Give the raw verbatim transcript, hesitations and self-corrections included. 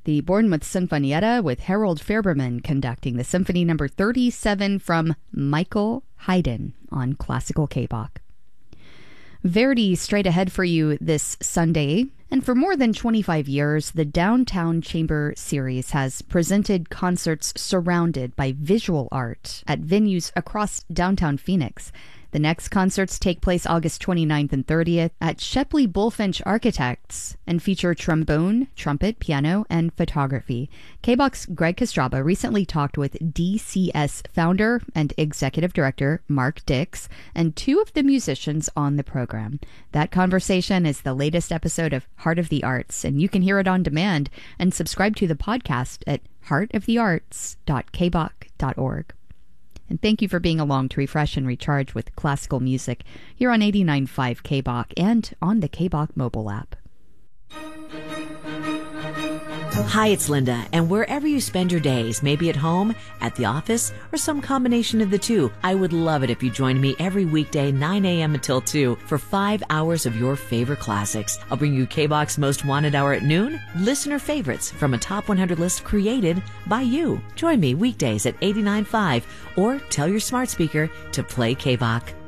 the Bournemouth Sinfonietta with Harold Fairberman conducting the Symphony Number thirty-seven from Michael Haydn on Classical K-Bach. Verdi straight ahead for you this Sunday. And for more than twenty-five years, the Downtown Chamber Series has presented concerts surrounded by visual art at venues across downtown Phoenix. The next concerts take place August twenty-ninth and thirtieth at Shepley Bulfinch Architects and feature trombone, trumpet, piano, and photography. K-Bach's Greg Kostraba recently talked with D C S founder and executive director Mark Dix and two of the musicians on the program. That conversation is the latest episode of Heart of the Arts, and you can hear it on demand and subscribe to the podcast at heart of the arts dot k bach dot org. And thank you for being along to refresh and recharge with classical music here on eighty-nine point five K-Bach and on the K-Bach mobile app. Hi, it's Linda, and wherever you spend your days, maybe at home, at the office, or some combination of the two, I would love it if you joined me every weekday nine a.m. until two for five hours of your favorite classics. I'll bring you K-Bach's Most Wanted Hour at noon, listener favorites from a top one hundred list created by you. Join me weekdays at eighty-nine point five or tell your smart speaker to play K-Bach.